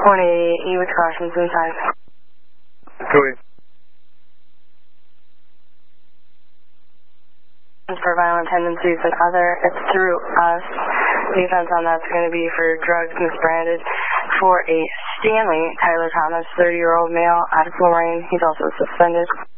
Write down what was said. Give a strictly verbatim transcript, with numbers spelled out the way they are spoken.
one eighty-eight, E with cautions inside. Cody. For violent tendencies and other, it's through us. The offense on that's going to be for drugs misbranded for a Stanley Tyler Thomas, thirty-year-old male out of Lorraine. He's also suspended.